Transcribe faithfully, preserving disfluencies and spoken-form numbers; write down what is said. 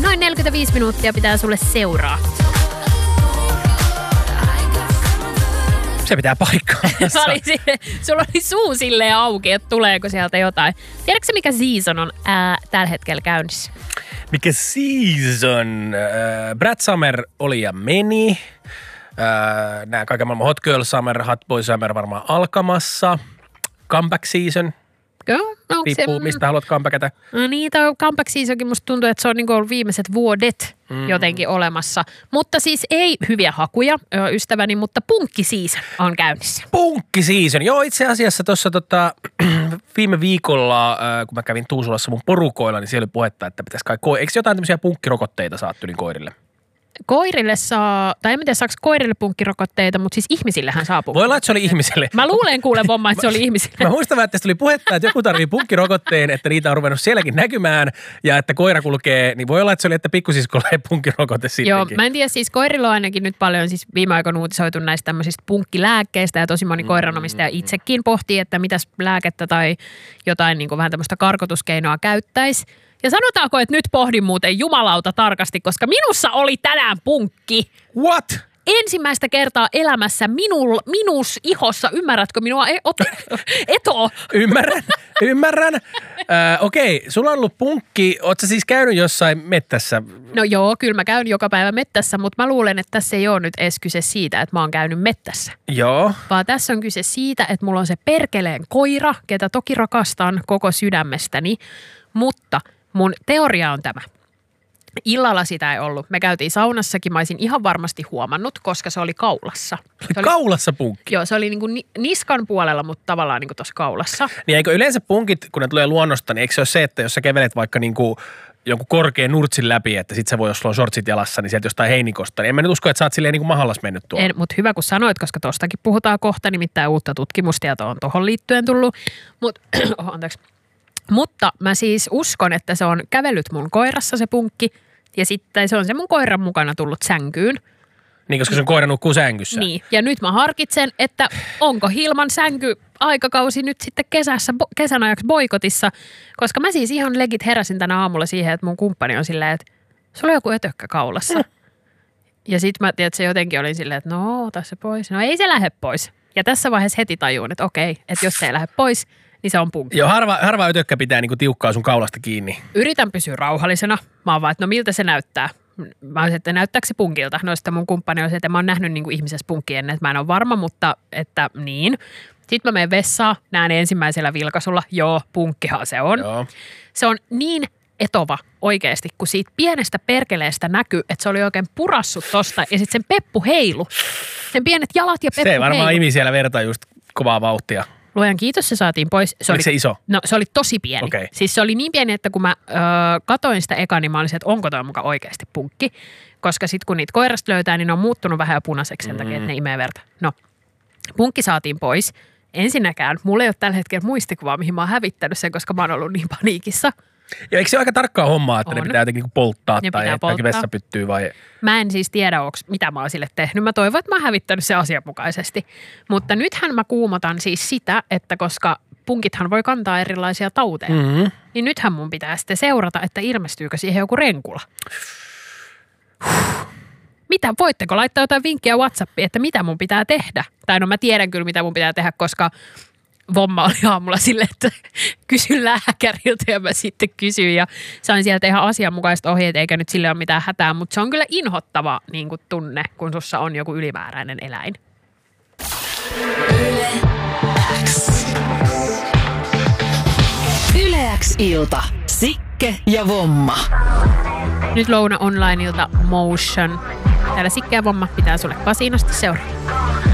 noin neljäkymmentäviisi minuuttia pitää sulle seuraa. Se pitää paikkaansa. Sulla oli suu silleen auki, että tuleeko sieltä jotain. Tiedätkö mikä season on ää, tällä hetkellä käynnissä? Mikä season? Äh, Brad Summer oli ja meni. Äh, Nämä kaiken maailman Hot Girl Summer, Hot Boy Summer varmaan alkamassa. Comeback season. Joo, no, riippuu, se, mistä haluat comebackata. No niin, tämä comeback seasonkin musta tuntuu, että se on niin ollut viimeiset vuodet mm. jotenkin olemassa. Mutta siis ei hyviä hakuja, ystäväni, mutta punkki season on käynnissä. Punkki season. Joo, itse asiassa tuossa tota, viime viikolla, kun mä kävin Tuusulassa mun porukoilla, niin siellä oli puhetta, että pitäisi kai ko- eikö jotain tämmöisiä punkkirokotteita saa tyylin koirille? Koirille saa, tai en tiedä saako koirille punkkirokotteita, mutta siis ihmisillehän saa punkki. Voi olla, että se oli ihmisille. Mä luulen kuulen vomma, että se oli ihmisille. Mä muistan, että tuli puhetta, että joku tarvii punkkirokotteen, että niitä on ruvennut sielläkin näkymään ja että koira kulkee, niin voi olla, että se oli, että pikkusiskolla ei punkkirokote sittenkin. Joo, mä en tiedä, siis koirilla on ainakin nyt paljon siis viime aikoina uutisoitu näistä tämmöisistä punkkilääkkeistä ja tosi moni mm, koiranomistaja itsekin pohtii, että mitäs lääkettä tai jotain niin kuin vähän tämmöistä karkotuskeinoa käyttäisi. Ja sanotaanko, että nyt pohdin muuten jumalauta tarkasti, koska minussa oli tänään punkki. What? Ensimmäistä kertaa elämässä minul, minus ihossa, ymmärrätkö minua? E, ot, eto. Ymmärrän, ymmärrän. Äh, okei, okay, sulla on ollut punkki. Ootko siis käynyt jossain mettässä? No joo, kyllä mä käyn joka päivä mettässä, mutta mä luulen, että tässä ei ole nyt edes kyse siitä, että mä oon käynyt mettässä. Joo. Vaan tässä on kyse siitä, että mulla on se perkeleen koira, ketä toki rakastan koko sydämestäni, mutta mun teoria on tämä. Illalla sitä ei ollut. Me käytiin saunassakin, mä olisin ihan varmasti huomannut, koska se oli kaulassa. Se oli, kaulassa punkki? Joo, se oli niin kuin niskan puolella, mutta tavallaan niin kuin tuossa kaulassa. Niin eikö yleensä punkit, kun ne tulee luonnosta, niin eikö se ole se, että jos sä kävelet vaikka niin kuin jonkun korkean nurtsin läpi, että sit sä voi, jos sulla on shortsit jalassa, niin sieltä jostain heinikosta. Niin en mä nyt usko, että sä oot silleen niin kuin mahallas mennyt tuolla. En, mutta hyvä kun sanoit, koska tostakin puhutaan kohta, nimittäin uutta tutkimustietoa on tohon liittyen tullut. Mut, oh, anteeksi. Mutta mä siis uskon, että se on kävellyt mun koirassa se punkki ja sitten se on se mun koiran mukana tullut sänkyyn. Niin, koska se on koira nukkuu sängyssä. Niin, ja nyt mä harkitsen, että onko Hilman sänky aikakausi nyt sitten kesässä, kesän ajaksi boikotissa, koska mä siis ihan legit heräsin tänä aamulla siihen, että mun kumppani on silleen, että sulla on joku ötökkä kaulassa. Mm. Ja sit mä tiedän, että se jotenkin oli silleen, että no, ota se pois. No ei se lähde pois. Ja tässä vaiheessa heti tajuun, että okei, että jos se ei lähde pois, niin se on punkki. Joo, harva, harva ötökkä pitää niinku tiukkaa sun kaulasta kiinni. Yritän pysyä rauhallisena. Mä oon vaan, että no miltä se näyttää. Mä olisin, että näyttääkö se punkilta? No sitten mun kumppani olisi, että mä oon nähnyt niinku ihmisessä punkki ennen, että mä en ole varma, mutta että niin. Sitten mä menen vessaan, näen ensimmäisellä vilkaisulla, joo, punkkihan se on. Joo. Se on niin etova oikeasti, kun siitä pienestä perkeleestä näkyy, että se oli oikein purassut tosta ja sitten sen peppu heilu. Sen pienet jalat ja peppu heilu. Se varmaan heilu. Imi siellä verta just kovaa vauhtia. Luojan kiitos, se saatiin pois. Se Oliko oli, se iso? No se oli tosi pieni. Okay. Siis se oli niin pieni, että kun mä ö, katoin sitä eka, niin mä olisin, että onko toi muka oikeasti punkki. Koska sitten kun niitä koirasta löytää, niin ne on muuttunut vähän jo punaiseksi sen mm. takia, että ne imee verta. No, punkki saatiin pois. Ensinnäkään, mulla ei ole tällä hetkellä muistikuvaa, mihin mä oon hävittänyt sen, koska mä oon ollut niin paniikissa. Ja eikö se ole aika tarkkaa hommaa, että on. Ne pitää jotenkin polttaa ne tai pitää että vessapyttyy vai? Mä en siis tiedä, onks, mitä mä oon sille tehnyt. Mä toivon, että mä oon hävittänyt se asianmukaisesti. Mutta nythän mä kuumotan siis sitä, että koska punkithan voi kantaa erilaisia tauteja, mm-hmm. niin nythän mun pitää sitten seurata, että ilmestyykö siihen joku renkula. Mitä, voitteko laittaa jotain vinkkiä WhatsAppiin, että mitä mun pitää tehdä? Tai no mä tiedän kyllä, mitä mun pitää tehdä, koska vomma oli aamulla silleen, että kysy lääkäriltä ja mä sitten kysyin ja sain sieltä ihan asianmukaiset ohjeet, eikä nyt sille ole mitään hätää, mutta se on kyllä inhottava niin kuin tunne, kun sussa on joku ylimääräinen eläin. Yle X. Yle X-ilta. Sikke ja Vomma. Nyt Louna Onlineilta Motion. Täällä Sikke ja Vomma pitää sulle kasiinasti seuraa.